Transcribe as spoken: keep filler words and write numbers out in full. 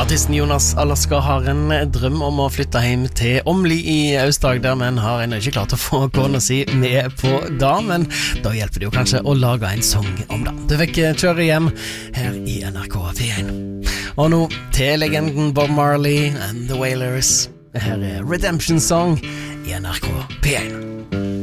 Artisten Jonas Alaska har en drøm om å flytte hjem til Åmli i Aust-Agder, men har ennå ikke klart å få kona si med på det, men da hjelper det jo kanskje å lage en sang om det. Du fikk kjøre hjem her i N R K P one. Og nå til legenden Bob Marley and the Wailers. Her er Redemption Song i N R K P one.